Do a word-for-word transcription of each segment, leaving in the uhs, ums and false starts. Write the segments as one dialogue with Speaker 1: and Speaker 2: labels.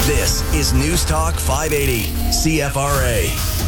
Speaker 1: This is News Talk five eighty C F R A.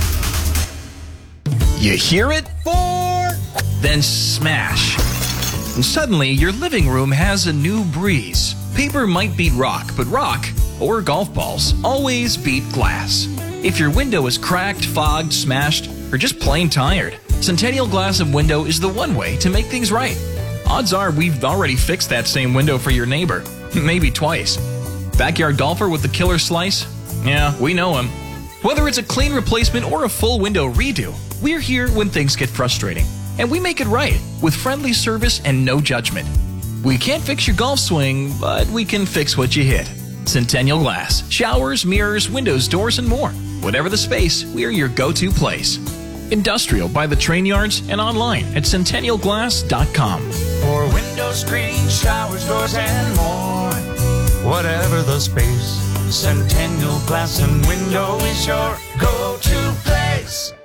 Speaker 2: You hear it? Four! Then smash. And suddenly, your living room has a new breeze. Paper might beat rock, but rock, or golf balls, always beat glass. If your window is cracked, fogged, smashed, or just plain tired, Centennial Glass and Window is the one way to make things right. Odds are we've already fixed that same window for your neighbor. Maybe twice. Backyard golfer with the killer slice? Yeah, we know him. Whether it's a clean replacement or a full window redo, we're here when things get frustrating. And we make it right with friendly service and no judgment. We can't fix your golf swing, but we can fix what you hit. Centennial Glass. Showers, mirrors, windows, doors, and more. Whatever the space, we're your go-to place. Industrial by the train yards and online at centennial glass dot com.
Speaker 3: For windows, screens, showers, doors, and more. Whatever the space, Centennial Glass and Window is your go-to place.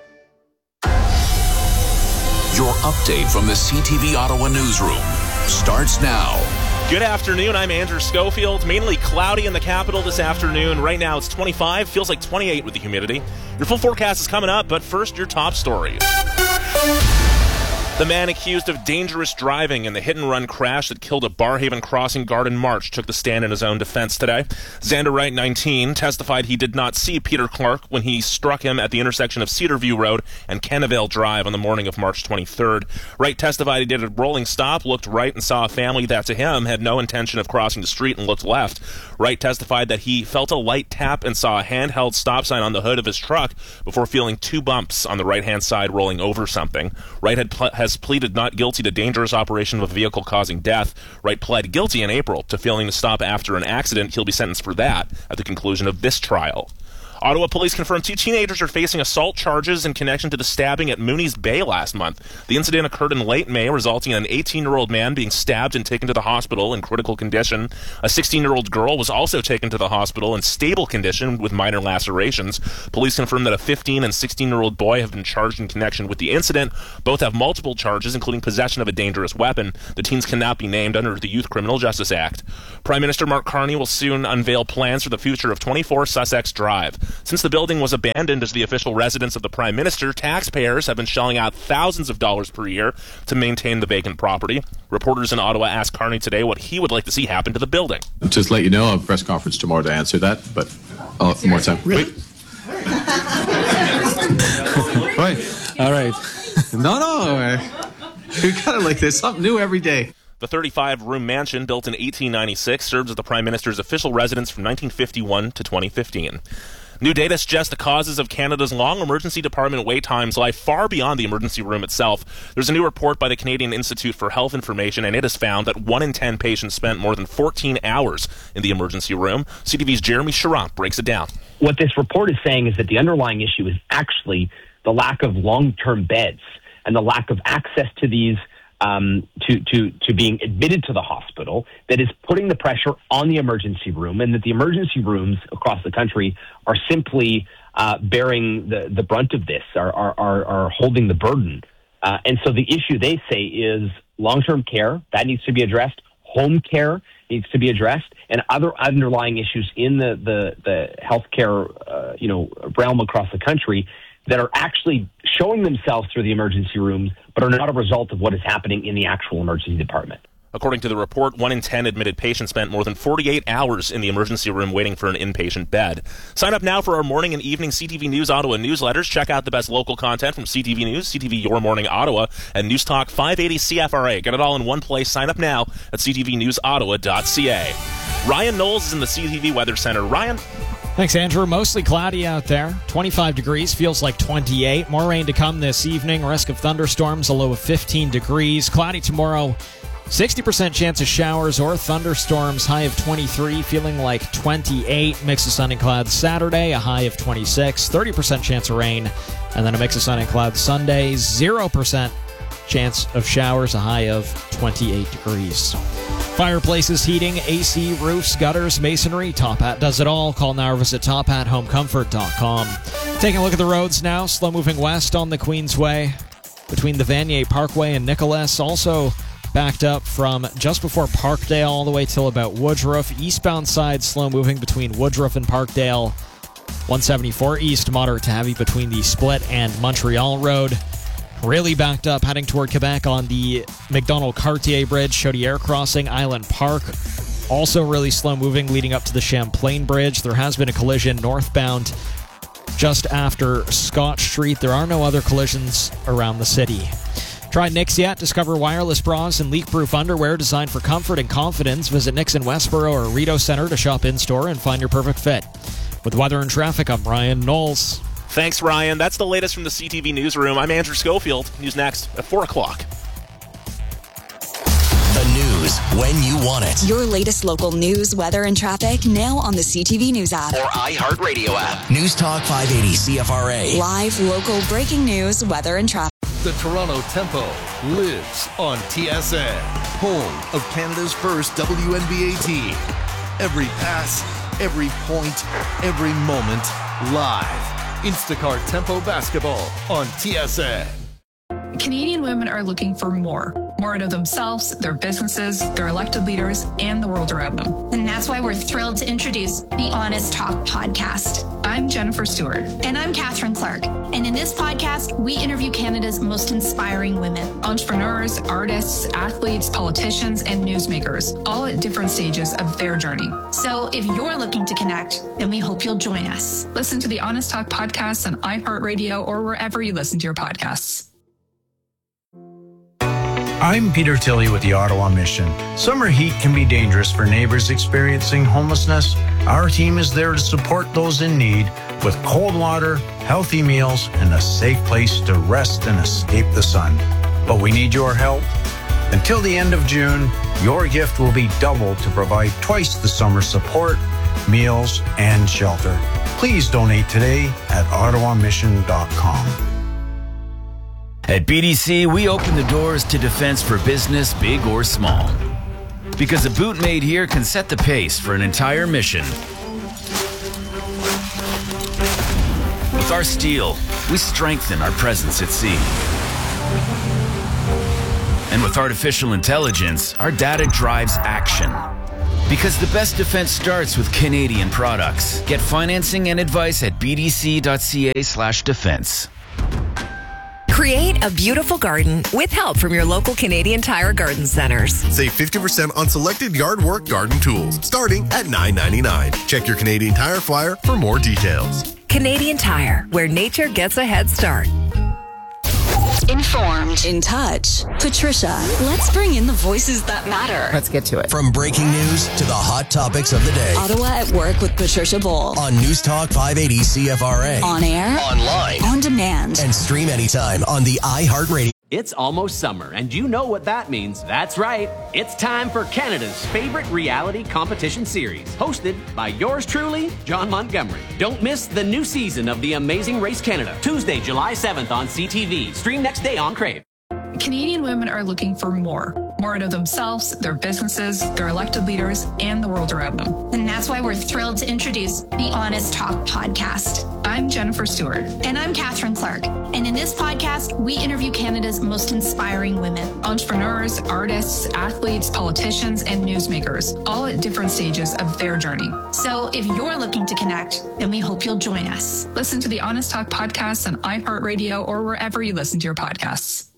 Speaker 4: Your update from the C T V Ottawa newsroom starts now.
Speaker 5: Good afternoon, I'm Andrew Schofield. Mainly cloudy in the capital this afternoon. Right now it's twenty-five, feels like twenty-eight with the humidity. Your full forecast is coming up, but first your top stories. The man accused of dangerous driving in the hit-and-run crash that killed a Barhaven Crossing guard in March took the stand in his own defense today. Xander Wright, nineteen, testified he did not see Peter Clark when he struck him at the intersection of Cedarview Road and Kenneville Drive on the morning of March twenty-third. Wright testified he did a rolling stop, looked right, and saw a family that, to him, had no intention of crossing the street and looked left. Wright testified that he felt a light tap and saw a handheld stop sign on the hood of his truck before feeling two bumps on the right-hand side rolling over something. Wright had pl- has pleaded not guilty to dangerous operation of a vehicle causing death. Wright pled guilty in April to failing to stop after an accident. He'll be sentenced for that at the conclusion of this trial. Ottawa police confirmed two teenagers are facing assault charges in connection to the stabbing at Mooney's Bay last month. The incident occurred in late May, resulting in an eighteen-year-old man being stabbed and taken to the hospital in critical condition. A sixteen-year-old girl was also taken to the hospital in stable condition with minor lacerations. Police confirmed that a fifteen- and sixteen-year-old boy have been charged in connection with the incident. Both have multiple charges, including possession of a dangerous weapon. The teens cannot be named under the Youth Criminal Justice Act. Prime Minister Mark Carney will soon unveil plans for the future of twenty-four Sussex Drive. Since the building was abandoned as the official residence of the Prime Minister, taxpayers have been shelling out thousands of dollars per year to maintain the vacant property. Reporters in Ottawa asked Carney today what he would like to see happen to the building.
Speaker 6: Just let you know, I have a press conference tomorrow to answer that, but I'll have more time.
Speaker 7: Really?
Speaker 6: Wait.
Speaker 7: All right.
Speaker 6: No, no. We gotta like there's something new every day.
Speaker 5: The thirty-five-room mansion, built in eighteen ninety-six, serves as the Prime Minister's official residence from nineteen fifty-one to twenty fifteen. New data suggests the causes of Canada's long emergency department wait times lie far beyond the emergency room itself. There's a new report by the Canadian Institute for Health Information, and it has found that one in ten patients spent more than fourteen hours in the emergency room. C T V's Jeremy Charant breaks it down.
Speaker 8: What this report is saying is that the underlying issue is actually the lack of long-term beds and the lack of access to these Um, to, to, to being admitted to the hospital that is putting the pressure on the emergency room, and that the emergency rooms across the country are simply uh, bearing the, the brunt of this, are, are, are, are holding the burden. Uh, and so the issue, they say, is long-term care. That needs to be addressed. Home care needs to be addressed, and other underlying issues in the, the, the healthcare uh, you know, realm across the country that are actually showing themselves through the emergency rooms, but are not a result of what is happening in the actual emergency department.
Speaker 5: According to the report, one in ten admitted patients spent more than forty-eight hours in the emergency room waiting for an inpatient bed. Sign up now for our morning and evening C T V News Ottawa newsletters. Check out the best local content from C T V News, C T V Your Morning Ottawa, and News Talk five eighty C F R A. Get it all in one place. Sign up now at c t v news ottawa dot c a. Ryan Knowles is in the C T V Weather Center. Ryan?
Speaker 9: Thanks, Andrew. Mostly cloudy out there. twenty-five degrees, feels like twenty-eight. More rain to come this evening. Risk of thunderstorms, a low of fifteen degrees. Cloudy tomorrow. sixty percent chance of showers or thunderstorms, high of twenty-three, feeling like twenty-eight. Mix of sun and clouds Saturday, a high of twenty-six. thirty percent chance of rain, and then a mix of sun and clouds Sunday. zero percent chance of showers, a high of twenty-eight degrees. Fireplaces, heating, A C, roofs, gutters, masonry. Top Hat does it all. Call now or visit top hat home comfort dot com. Taking a look at the roads now. Slow moving west on the Queensway between the Vanier Parkway and Nicholas. Also backed up from just before Parkdale all the way till about Woodruff. Eastbound side slow moving between Woodruff and Parkdale. one seventy-four east, moderate to heavy between the Split and Montreal Road. Really backed up heading toward Quebec on the McDonald-Cartier Bridge, Chaudière Crossing, Island Park. Also really slow moving leading up to the Champlain Bridge. There has been a collision northbound just after Scott Street. There are no other collisions around the city. Try Nix yet? Discover wireless bras and leak-proof underwear designed for comfort and confidence. Visit Nix in Westboro or Rideau Center to shop in-store and find your perfect fit. With weather and traffic, I'm Ryan Knowles.
Speaker 5: Thanks, Ryan. That's the latest from the C T V Newsroom. I'm Andrew Schofield. News next at four o'clock.
Speaker 1: The news when you want it.
Speaker 7: Your latest local news, weather, and traffic now on the C T V News app.
Speaker 1: Or iHeartRadio app. News Talk five eighty C F R A.
Speaker 7: Live, local, breaking news, weather, and traffic.
Speaker 10: The Toronto Tempo lives on T S N, home of Canada's first W N B A team. Every pass, every point, every moment, live. Instacart Tempo Basketball on T S N.
Speaker 11: Canadian women are looking for more. More out of themselves, their businesses, their elected leaders, and the world around them.
Speaker 12: And that's why we're thrilled to introduce the Honest Talk podcast.
Speaker 11: I'm Jennifer Stewart.
Speaker 12: And I'm Catherine Clark. And in this podcast, we interview Canada's most inspiring women.
Speaker 11: Entrepreneurs, artists, athletes, politicians, and newsmakers, all at different stages of their journey.
Speaker 12: So if you're looking to connect, then we hope you'll join us.
Speaker 11: Listen to the Honest Talk podcast on iHeartRadio or wherever you listen to your podcasts.
Speaker 13: I'm Peter Tilley with the Ottawa Mission. Summer heat can be dangerous for neighbors experiencing homelessness. Our team is there to support those in need with cold water, healthy meals, and a safe place to rest and escape the sun. But we need your help. Until the end of June, your gift will be doubled to provide twice the summer support, meals, and shelter. Please donate today at ottawa mission dot com.
Speaker 14: At B D C, we open the doors to defense for business, big or small. Because a boot made here can set the pace for an entire mission. With our steel, we strengthen our presence at sea. And with artificial intelligence, our data drives action. Because the best defense starts with Canadian products. Get financing and advice at b d c dot c a slash defense.
Speaker 15: Create a beautiful garden with help from your local Canadian Tire Garden Centers.
Speaker 16: Save fifty percent on selected yard work garden tools, starting at nine ninety-nine. Check your Canadian Tire flyer for more details.
Speaker 15: Canadian Tire, where nature gets a head start.
Speaker 7: Informed, in touch. Patricia, let's bring in the voices that matter.
Speaker 17: Let's get to it.
Speaker 1: From breaking news to the hot topics of the day.
Speaker 7: Ottawa at Work with Patricia Bowl.
Speaker 1: On News Talk five eighty C F R A.
Speaker 7: On air.
Speaker 1: Online.
Speaker 7: On demand.
Speaker 1: And stream anytime on the iHeartRadio.
Speaker 18: It's almost summer, and you know what that means. That's right. It's time for Canada's favorite reality competition series, hosted by yours truly, John Montgomery. Don't miss the new season of The Amazing Race Canada, Tuesday, July seventh on C T V. Stream next day on Crave.
Speaker 11: Canadian women are looking for more. More out of themselves, their businesses, their elected leaders, and the world around them.
Speaker 12: And that's why we're thrilled to introduce the Honest Talk podcast.
Speaker 11: I'm Jennifer Stewart.
Speaker 12: And I'm Catherine Clark. And in this podcast, we interview Canada's most inspiring women.
Speaker 11: Entrepreneurs, artists, athletes, politicians, and newsmakers, all at different stages of their journey.
Speaker 12: So if you're looking to connect, then we hope you'll join us.
Speaker 11: Listen to the Honest Talk podcast on iHeartRadio or wherever you listen to your podcasts.